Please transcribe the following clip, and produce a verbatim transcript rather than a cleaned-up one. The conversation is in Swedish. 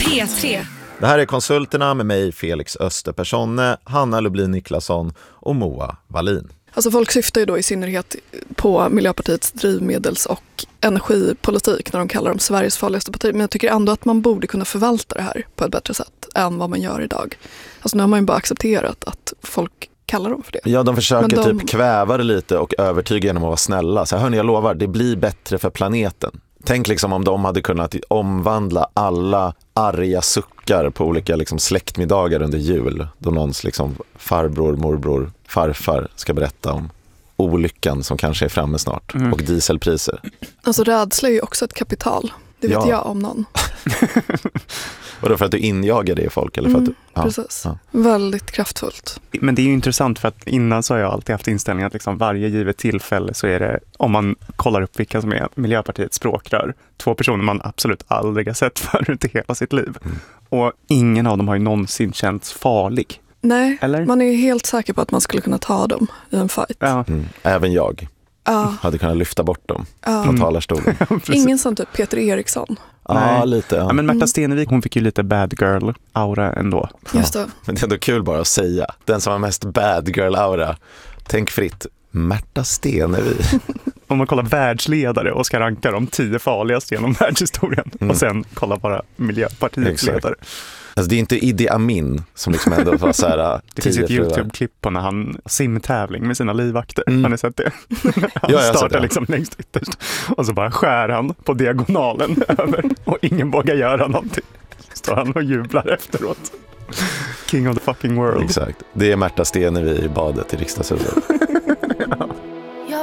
P tre. Det här är Konsulterna med mig, Felix Österpersonne, Hanna Lublin Niklasson och Moa Wallin. Alltså folk syftar ju då i synnerhet på Miljöpartiets drivmedels- och energipolitik när de kallar dem Sveriges farligaste parti. Men jag tycker ändå att man borde kunna förvalta det här på ett bättre sätt än vad man gör idag. Alltså nu har man ju bara accepterat att folk kallar dem för det. Ja, de försöker de... typ kväva det lite och övertyga genom att vara snälla. Så här, hörni, jag lovar, det blir bättre för planeten. Tänk liksom om de hade kunnat omvandla alla arga suckar på olika liksom släktmiddagar under jul. Då någons liksom farbror, morbror, farfar ska berätta om olyckan som kanske är framme snart. Mm. Och dieselpriser. Alltså rädsla är ju också ett kapital. Det vet ja. jag om någon. Och då för att du injagar det i folk? Eller för att du, mm, ja, precis. Ja. Väldigt kraftfullt. Men det är ju intressant för att innan så har jag alltid haft inställningen att liksom varje givet tillfälle så är det, om man kollar upp vilka som är Miljöpartiets språkrör, två personer man absolut aldrig har sett förut i hela sitt liv. Mm. Och ingen av dem har ju någonsin känts farlig. Nej, eller? Man är helt säker på att man skulle kunna ta dem i en fight. Ja. Mm. Även jag ja. hade kunnat lyfta bort dem ja. från talarstolen. Ingen som typ Peter Eriksson. Ja, lite. Ja. Ja, men Märta Stenevi, hon fick ju lite bad girl-aura ändå. Just det. Ja. Men det är ändå kul bara att säga. Den som har mest bad girl-aura. Tänk fritt. Märta Stenevi. Om man kollar världsledare och ska ranka de tio farligaste genom världshistorien. Mm. Och sen kolla bara Miljöpartiets ledare. Alltså det är inte Idi Amin som liksom ändå var så här. Det finns ett YouTube-klipp på när han simtävling med sina livvakter. Mm. Har ni sett det? Han ja, startar liksom längst ytterst. Och så bara skär han på diagonalen över. Och ingen vågar göra någonting. Så står han och jublar efteråt. King of the fucking world. Exakt. Det är Märta Stenevi i badet i riksdagshuset.